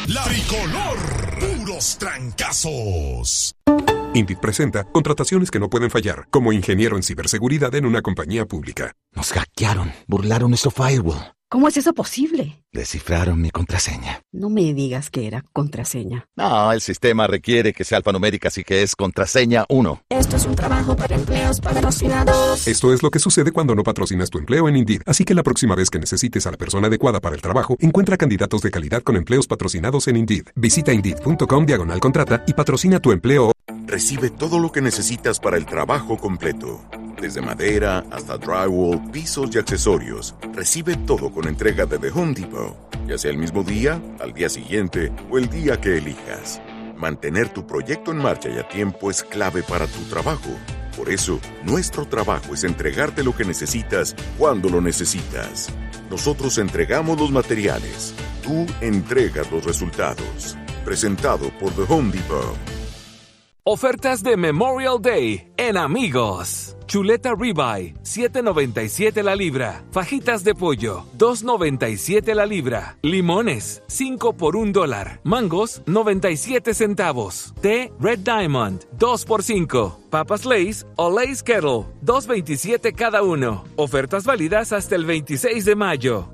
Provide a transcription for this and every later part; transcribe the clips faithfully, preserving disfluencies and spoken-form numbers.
La Tricolor, puros trancazos. Indeed presenta contrataciones que no pueden fallar, como ingeniero en ciberseguridad en una compañía pública. Nos hackearon, burlaron nuestro firewall. ¿Cómo es eso posible? Descifraron mi contraseña. No me digas que era contraseña. No, el sistema requiere que sea alfanumérica, así que es contraseña uno. Esto es un trabajo para empleos patrocinados. Esto es lo que sucede cuando no patrocinas tu empleo en Indeed. Así que la próxima vez que necesites a la persona adecuada para el trabajo, encuentra candidatos de calidad con empleos patrocinados en Indeed. Visita Indeed.com diagonal contrata y patrocina tu empleo. Recibe todo lo que necesitas para el trabajo completo. Desde madera hasta drywall, pisos y accesorios. Recibe todo con entrega de The Home Depot. Ya sea el mismo día, al día siguiente o el día que elijas. Mantener tu proyecto en marcha y a tiempo es clave para tu trabajo. Por eso, nuestro trabajo es entregarte lo que necesitas cuando lo necesitas. Nosotros entregamos los materiales. Tú entregas los resultados. Presentado por The Home Depot. Ofertas de Memorial Day en Amigos. Chuleta ribeye, siete noventa y siete la libra. Fajitas de pollo, dos noventa y siete la libra. Limones, cinco por un dólar. Mangos, noventa y siete centavos. Té Red Diamond, dos por cinco. Papas Lay's o Lay's Kettle, dos veintisiete cada uno. Ofertas válidas hasta el veintiséis de mayo.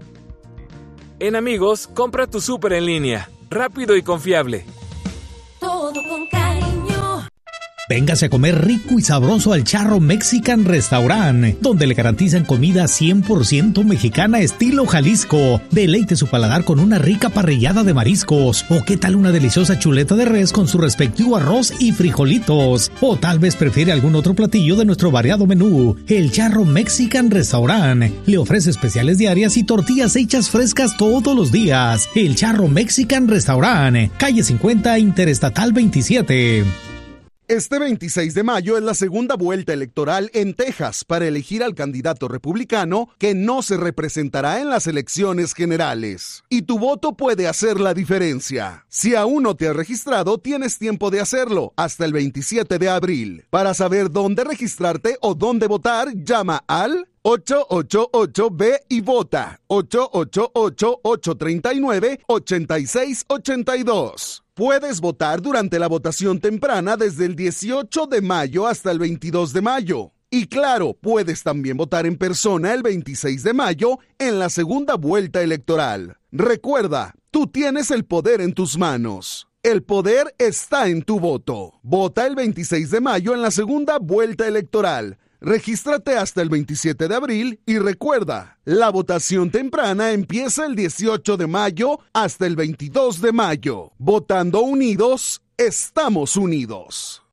En Amigos, compra tu súper en línea. Rápido y confiable. Todo con cariño. Véngase a comer rico y sabroso al Charro Mexican Restaurant, donde le garantizan comida cien por ciento mexicana estilo Jalisco. Deleite su paladar con una rica parrillada de mariscos. O qué tal una deliciosa chuleta de res con su respectivo arroz y frijolitos. O tal vez prefiere algún otro platillo de nuestro variado menú. El Charro Mexican Restaurant le ofrece especiales diarias y tortillas hechas frescas todos los días. El Charro Mexican Restaurant, calle cincuenta, Interestatal veintisiete. Este veintiséis de mayo es la segunda vuelta electoral en Texas para elegir al candidato republicano que no se representará en las elecciones generales. Y tu voto puede hacer la diferencia. Si aún no te has registrado, tienes tiempo de hacerlo hasta el veintisiete de abril. Para saber dónde registrarte o dónde votar, llama al ocho ocho ocho B y vota ocho ocho ocho, ocho tres nueve, ocho seis ocho dos. Puedes votar durante la votación temprana desde el dieciocho de mayo hasta el veintidós de mayo. Y claro, puedes también votar en persona el veintiséis de mayo en la segunda vuelta electoral. Recuerda, tú tienes el poder en tus manos. El poder está en tu voto. Vota el veintiséis de mayo en la segunda vuelta electoral. Regístrate hasta el veintisiete de abril y recuerda, la votación temprana empieza el dieciocho de mayo hasta el veintidós de mayo. Votando unidos, estamos unidos.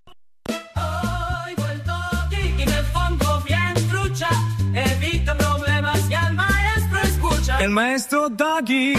Hoy vuelto aquí y me pongo bien trucha. Evita problemas y al maestro escucha. El maestro Doggy.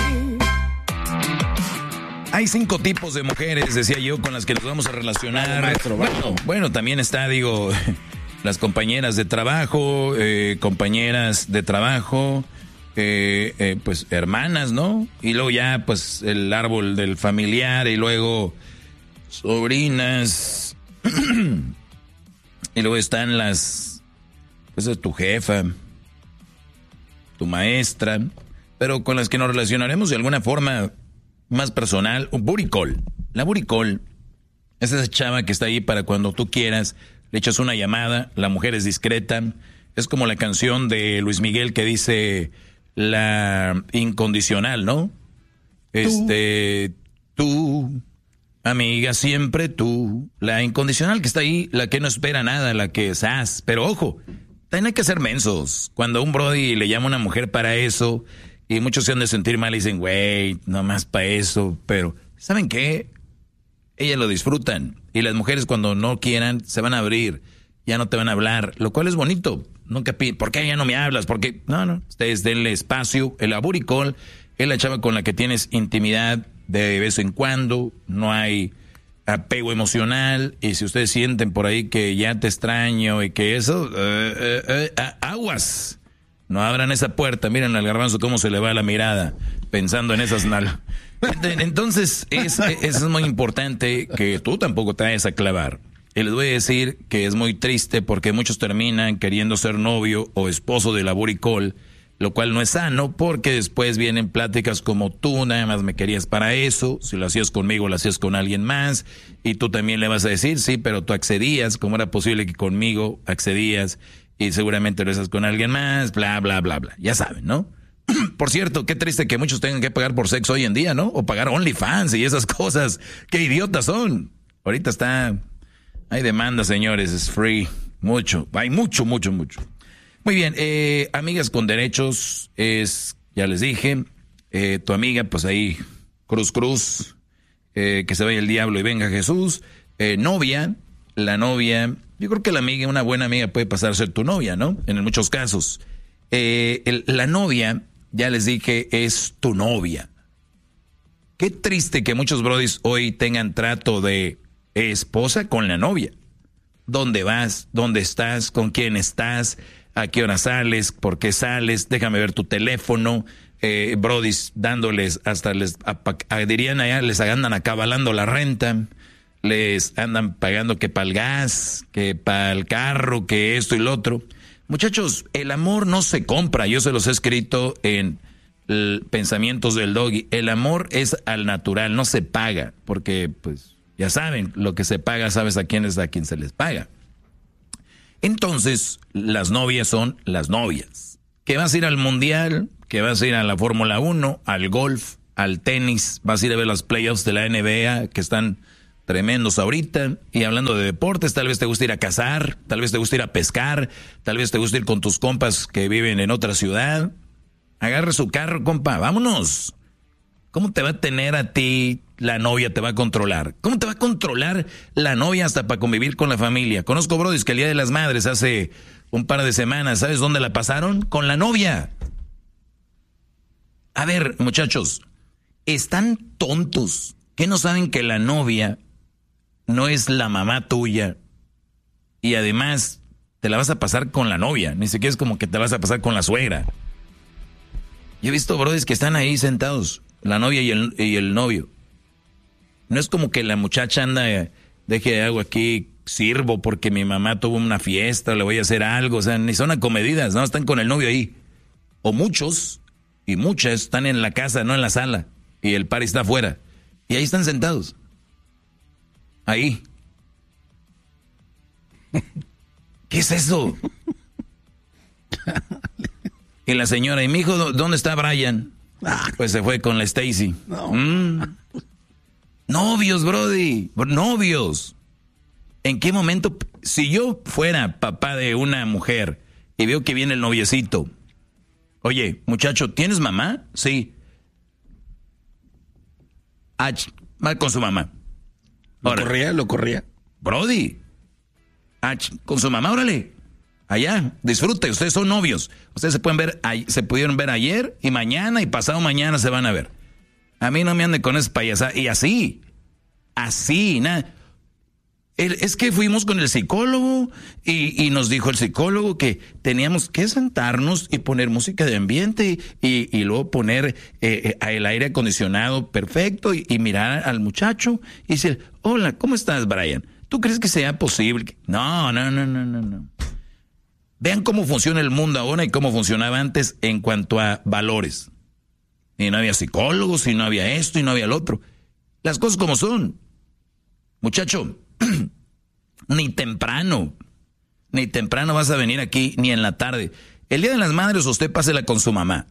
Hay cinco tipos de mujeres, decía yo, con las que nos vamos a relacionar. Maestro, bueno, bueno, también está, digo... las compañeras de trabajo, eh, compañeras de trabajo, eh, eh, pues hermanas, ¿no? Y luego ya, pues el árbol del familiar y luego sobrinas. Y luego están las, pues es tu jefa, tu maestra, pero con las que nos relacionaremos de alguna forma más personal. Un booty call. La booty call es esa chava que está ahí para cuando tú quieras. Le echas una llamada, la mujer es discreta. Es como la canción de Luis Miguel que dice la incondicional, ¿no? Este, tú, amiga, siempre tú. La incondicional que está ahí, la que no espera nada, la que es as. Pero ojo, también hay que ser mensos. Cuando un brody le llama a una mujer para eso, y muchos se han de sentir mal y dicen, güey, nomás para eso. Pero, ¿saben qué? Ellas lo disfrutan. Y las mujeres cuando no quieran se van a abrir. Ya no te van a hablar. Lo cual es bonito. Nunca piden, ¿por qué ya no me hablas? Porque no, no. Ustedes denle espacio. El booty call es la chava con la que tienes intimidad de vez en cuando. No hay apego emocional. Y si ustedes sienten por ahí que ya te extraño y que eso, uh, uh, uh, uh, aguas. No abran esa puerta. Miren al garbanzo cómo se le va la mirada pensando en esas nalgas. Entonces, es, es muy importante que tú tampoco te vayas a clavar. Y les voy a decir que es muy triste porque muchos terminan queriendo ser novio o esposo de la booty call lo cual no es sano porque después vienen pláticas como tú nada más me querías para eso, si lo hacías conmigo lo hacías con alguien más y tú también le vas a decir, sí, pero tú accedías, ¿cómo era posible que conmigo accedías y seguramente lo haces con alguien más? Bla, bla, bla, bla, ya saben, ¿no? Por cierto, qué triste que muchos tengan que pagar por sexo hoy en día, ¿no? O pagar OnlyFans y esas cosas, qué idiotas son. Ahorita está, hay demanda, señores, es free, mucho, hay mucho, mucho, mucho. Muy bien, eh, amigas con derechos, es, ya les dije, eh, tu amiga, pues ahí, cruz, cruz, eh, que se vaya el diablo y venga Jesús. Eh, novia, la novia, yo creo que la amiga, una buena amiga puede pasar a ser tu novia, ¿no? En muchos casos. Eh, el, la novia, ya les dije, es tu novia. Qué triste que muchos brodis hoy tengan trato de esposa con la novia. ¿Dónde vas? ¿Dónde estás? ¿Con quién estás? ¿A qué hora sales? ¿Por qué sales? Déjame ver tu teléfono. Eh, brodis dándoles hasta les a, a, dirían allá, les andan acabalando la renta, les andan pagando que para el gas, que para el carro, que esto y lo otro. Muchachos, el amor no se compra. Yo se los he escrito en el Pensamientos del Doggy. El amor es al natural, no se paga, porque pues ya saben, lo que se paga, sabes a quién es a quien se les paga. Entonces, las novias son las novias. Que vas a ir al mundial, que vas a ir a la Fórmula uno, al golf, al tenis, vas a ir a ver los playoffs de la N B A que están tremendos ahorita. Y hablando de deportes, tal vez te gusta ir a cazar, tal vez te gusta ir a pescar, tal vez te gusta ir con tus compas que viven en otra ciudad. Agarra su carro, compa, vámonos. ¿Cómo te va a tener a ti la novia? Te va a controlar. ¿Cómo te va a controlar la novia hasta para convivir con la familia? Conozco brodis que el Día de las Madres hace un par de semanas, ¿sabes dónde la pasaron? Con la novia. A ver, muchachos, están tontos que no saben que la novia no es la mamá tuya y además te la vas a pasar con la novia, ni siquiera es como que te vas a pasar con la suegra. Yo he visto brodis que están ahí sentados, la novia y el, y el novio. No es como que la muchacha anda, deje algo aquí, sirvo porque mi mamá tuvo una fiesta, le voy a hacer algo, o sea, ni son acomedidas, no, están con el novio ahí. O muchos y muchas están en la casa, no en la sala, y el party está afuera, y ahí están sentados. Ahí. ¿Qué es eso? Y la señora, ¿y mi hijo dónde está Brian? Pues se fue con la Stacy. No. Mm. Novios, brody, novios. ¿En qué momento? Si yo fuera papá de una mujer y veo que viene el noviecito, oye, muchacho, ¿tienes mamá? Sí. Ah, va con su mamá. ¿Lo órale. corría? ¿Lo corría? Brody. Ah, con su mamá, órale. Allá, disfrute, ustedes son novios. Ustedes se pueden ver, se pudieron ver ayer y mañana y pasado mañana se van a ver. A mí no me ande con ese payasá. Y así, así, nada. Es que fuimos con el psicólogo y, y nos dijo el psicólogo que teníamos que sentarnos y poner música de ambiente y, y luego poner eh, el aire acondicionado perfecto y, y mirar al muchacho y decir, hola, ¿cómo estás, Brian? ¿Tú crees que sea posible? No, no, no, no, no, no. Vean cómo funciona el mundo ahora y cómo funcionaba antes en cuanto a valores. Y no había psicólogos, y no había esto, y no había el otro. Las cosas como son. Muchacho, ni temprano, ni temprano vas a venir aquí, ni en la tarde. El Día de las Madres usted pásela con su mamá.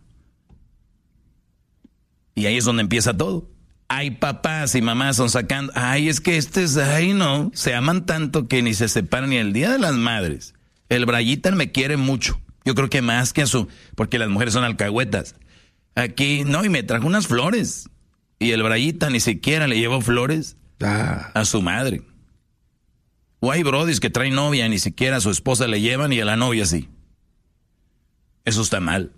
Y ahí es donde empieza todo. Ay, papás y mamás son sacando. Ay, es que este es, ay, no, se aman tanto que ni se separan ni el Día de las Madres. El Brayitan me quiere mucho. Yo creo que más que a su... Porque las mujeres son alcahuetas. Aquí, no, y me trajo unas flores. Y el Brayitan ni siquiera le llevó flores ah. a su madre. O hay brodis que traen novia y ni siquiera a su esposa le llevan y a la novia sí. Eso está mal.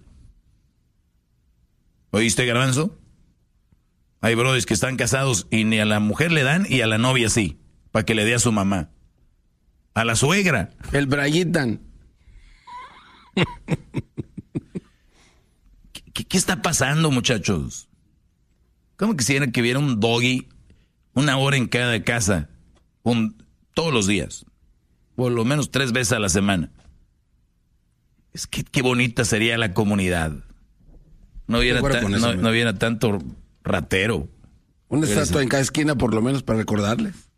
¿Oíste, Garbanzo? Hay brodis que están casados y ni a la mujer le dan y a la novia sí. Para que le dé a su mamá. A la suegra. El Brayitan. ¿Qué, qué está pasando, muchachos? ¿Cómo quisieran que hubiera un doggy una hora en cada casa? Un, todos los días. Por lo menos tres veces a la semana. Es que qué bonita sería la comunidad. No hubiera, ta- no, no hubiera tanto ratero. Una Hubiera estatua esa- en cada esquina por lo menos para recordarles.